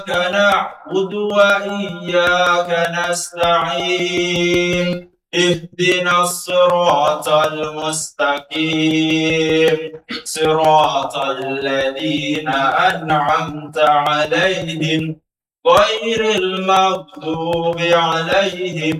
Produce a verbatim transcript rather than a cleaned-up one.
نعبد وإياك نستعين اهدنا الصراط المستقيم صراط الذين أنعمت عليهم غير المغضوب عليهم